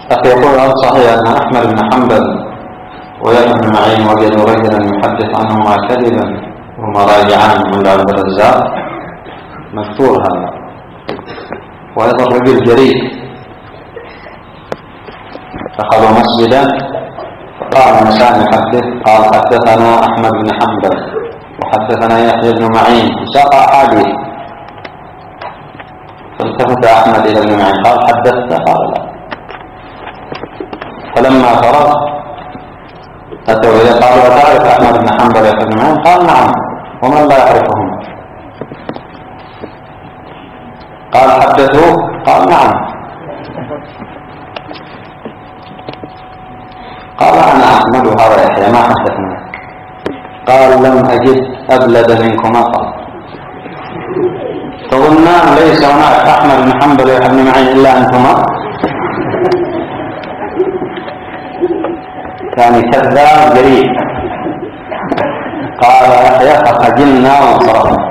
أخي يقول هل صحيح أن أحمد بن حنبل ويحيى بن معين وجدوا رجلا يحدث عنهما كذبا وهما راجعان من عبد الرزاق؟ مذكور هذا. وأيضا رجل جريء دخلوا مسجدا فقال إنسان يحدث قال حدثنا أحمد بن حنبل وحدثنا يحيى بن معين ساق أحاديث. فالتفت أحمد إلى ابن معين قال حدثت؟ قال لا. فلما فرغ أتوا إليه قالوا أتعرف أحمد بن حنبل ويحيى بن معين؟ قال نعم. ومن لا يعرفهم؟ قال حدثوه؟ قال نعم. قال أنا أحمد وهذا يحيى ما حدثنا. قال لم أجد أبلد منكما. قال تظنان ليس هناك أحمد بن حنبل ويحيى بن معين إلا أنتما؟ يعني كذاب جريء. قال يحيى فخجلنا وانصرفنا.